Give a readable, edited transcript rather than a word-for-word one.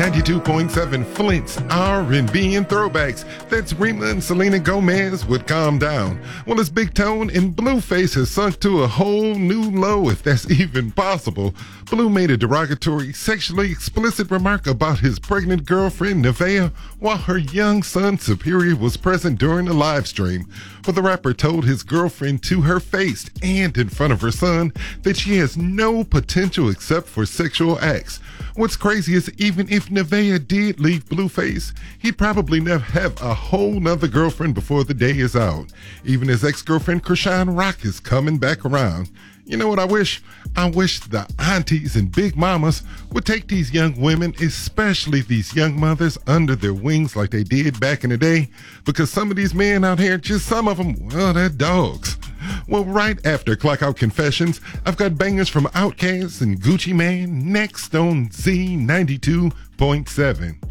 Z92.7 Flint's R&B and throwbacks. That's Rima and Selena Gomez with Calm Down. Well, as Big Tone and Blueface has sunk to a whole new low, if that's even possible. Blue made a derogatory, sexually explicit remark about his pregnant girlfriend, Nevaeh, while her young son, Superior, was present during the live stream. Well, the rapper told his girlfriend to her face and in front of her son that she has no potential except for sexual acts. What's crazy is even if Nevaeh did leave Blueface, he'd probably never have a whole nother girlfriend before the day is out. Even his ex-girlfriend Krishan Rock is coming back around. You know what I wish? I wish the aunties and big mamas would take these young women, especially these young mothers, under their wings like they did back in the day, because some of these men out here, just some of them, well, they're dogs. Well, right after Clock Out Confessions, I've got bangers from Outkast and Gucci Mane next on Z92.7.